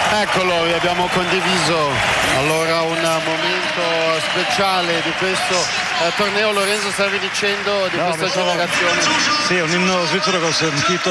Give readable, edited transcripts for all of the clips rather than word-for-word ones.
Eccolo, vi abbiamo condiviso allora un momento speciale di questo torneo. Lorenzo, stavi dicendo di questa generazione? Sì, un inno svizzero che ho sentito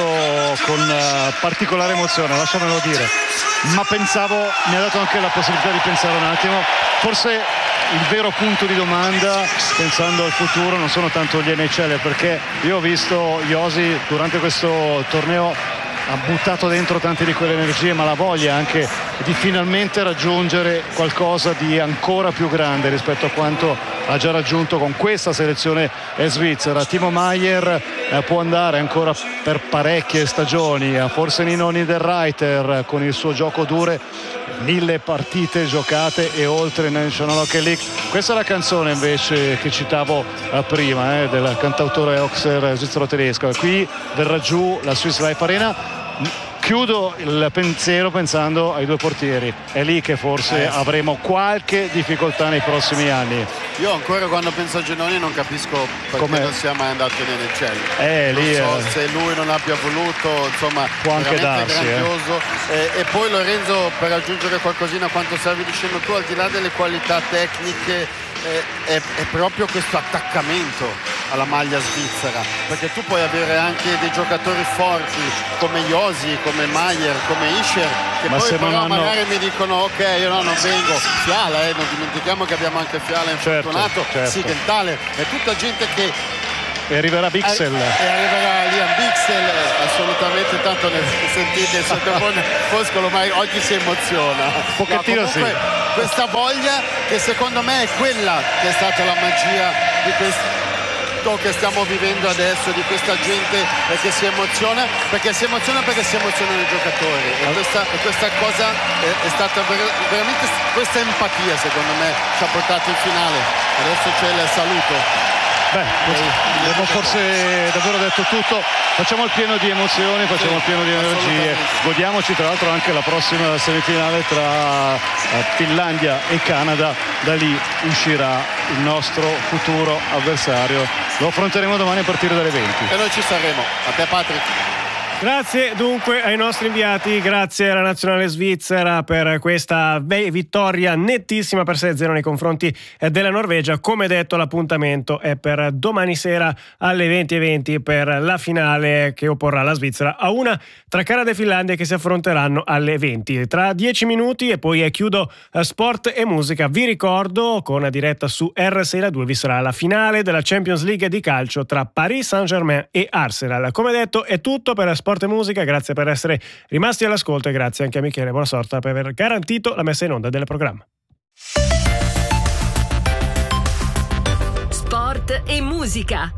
con particolare emozione, lasciamelo dire, ma pensavo, mi ha dato anche la possibilità di pensare un attimo, forse il vero punto di domanda pensando al futuro non sono tanto gli NHL, perché io ho visto Josi durante questo torneo ha buttato dentro tante di quelle energie, ma la voglia anche di finalmente raggiungere qualcosa di ancora più grande rispetto a quanto ha già raggiunto con questa selezione svizzera. Timo Maier può andare ancora per parecchie stagioni, forse Nino Niederreiter con il suo gioco dure, 1000 partite giocate e oltre National Hockey League. Questa è la canzone invece che citavo prima, del cantautore Oxer svizzero-tedesco. Qui verrà giù la Swiss Life Arena. Chiudo il pensiero pensando ai due portieri, è lì che forse avremo qualche difficoltà nei prossimi anni. Io ancora quando penso a Giannoni non capisco perché non sia mai andato in NHL. Lì non so se lui non abbia voluto, insomma, può anche darsi, grandioso. E poi Lorenzo, per aggiungere qualcosina a quanto stavi dicendo tu, al di là delle qualità tecniche, è proprio questo attaccamento alla maglia svizzera, perché tu puoi avere anche dei giocatori forti come Josi, come Maier, come Ischer, che ma poi se però magari hanno... mi dicono ok, io non vengo. Fiala, non dimentichiamo che abbiamo anche Fiala infortunato, certo. Sigenthaler, è tutta gente che e arriverà Bixel e arriverà Liam Bixel, assolutamente, tanto ne sentite il sottofondo Foscolo, ma oggi si emoziona un pochettino. Comunque, questa voglia che secondo me è quella che è stata la magia di questo che stiamo vivendo adesso, di questa gente che si emoziona perché si emozionano i giocatori, e questa cosa è stata veramente, questa empatia secondo me ci ha portato in finale. Adesso c'è il saluto. Abbiamo forse davvero detto tutto, facciamo il pieno di emozioni, facciamo il pieno di energie, godiamoci tra l'altro anche la prossima semifinale tra Finlandia e Canada, da lì uscirà il nostro futuro avversario, lo affronteremo domani a partire dalle 20 e noi ci saremo. A te Patrick. Grazie dunque ai nostri inviati, grazie alla nazionale svizzera per questa vittoria nettissima per 6-0 nei confronti della Norvegia. Come detto, l'appuntamento è per domani sera alle 20:20 per la finale che opporrà la Svizzera a una tra Canada e Finlandia, che si affronteranno alle 20 tra 10 minuti. E poi chiudo sport e musica. Vi ricordo, con diretta su RSI La 2 vi sarà la finale della Champions League di calcio tra Paris Saint-Germain e Arsenal. Come detto è tutto per Sport e Musica, grazie per essere rimasti all'ascolto e grazie anche a Michele Buonasorta per aver garantito la messa in onda del programma. Sport e Musica.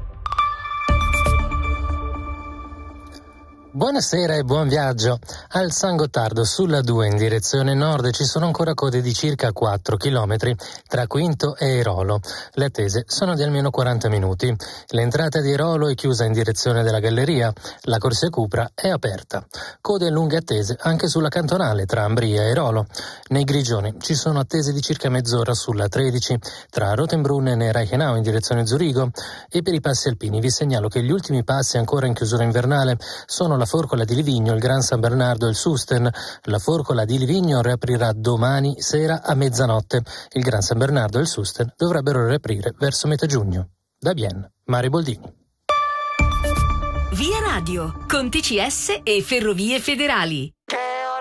Buonasera e buon viaggio. Al San Gottardo sulla 2 in direzione nord ci sono ancora code di circa 4 km tra Quinto e Airolo. Le attese sono di almeno 40 minuti. L'entrata di Airolo è chiusa in direzione della galleria. La corsia Cupra è aperta. Code lunghe attese anche sulla cantonale tra Ambria e Airolo. Nei Grigioni ci sono attese di circa mezz'ora sulla 13 tra Rotenbrunnen e Reichenau in direzione Zurigo. E per i passi alpini vi segnalo che gli ultimi passi ancora in chiusura invernale sono la Forcola di Livigno, il Gran San Bernardo e il Susten. La Forcola di Livigno riaprirà domani sera a mezzanotte. Il Gran San Bernardo e il Susten dovrebbero riaprire verso metà giugno. Da Bienne, Mario Boldini. Via Radio, con TCS e Ferrovie Federali.